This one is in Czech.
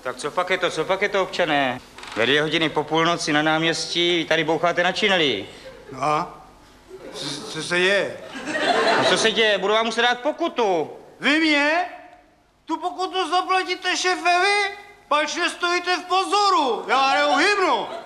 Tak co pak je to, občané? Ve 2 hodiny po půlnoci na náměstí, vy tady boucháte na čineli. No a? Co se děje? A co se děje? Budu vám muset dát pokutu. Vy mě? Tu pokutu zaplatíte šéfovi? Pač nestojíte v pozoru, já neuhybnu.